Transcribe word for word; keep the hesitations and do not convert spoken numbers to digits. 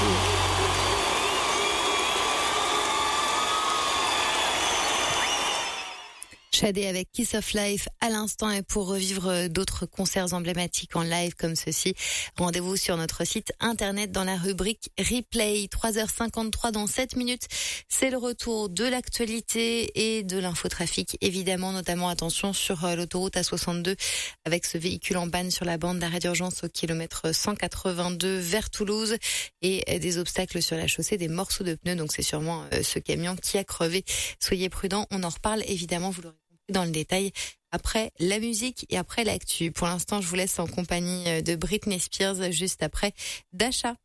Shadé avec Kiss of Life à l'instant, et pour revivre d'autres concerts emblématiques en live comme ceci, rendez-vous sur notre site internet dans la rubrique Replay. trois heures cinquante-trois dans sept minutes. C'est le retour de l'actualité et de l'infotrafic. Évidemment, notamment attention sur l'autoroute A soixante-deux avec ce véhicule en panne sur la bande d'arrêt d'urgence au kilomètre cent quatre-vingt-deux vers Toulouse, et des obstacles sur la chaussée, des morceaux de pneus. Donc c'est sûrement ce camion qui a crevé. Soyez prudents. On en reparle évidemment, vous l'aurez dans le détail après la musique et après l'actu. Pour l'instant, je vous laisse en compagnie de Britney Spears juste après Dasha.